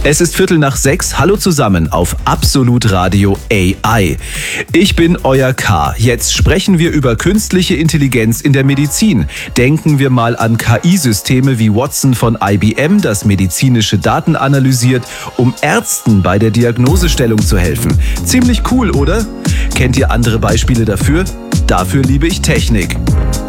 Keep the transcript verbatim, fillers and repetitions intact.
Es ist Viertel nach sechs. Hallo zusammen auf Absolut Radio A I. Ich bin euer K. Jetzt sprechen wir über künstliche Intelligenz in der Medizin. Denken wir mal an K I-Systeme wie Watson von I B M, das medizinische Daten analysiert, um Ärzten bei der Diagnosestellung zu helfen. Ziemlich cool, oder? Kennt ihr andere Beispiele dafür? Dafür liebe ich Technik.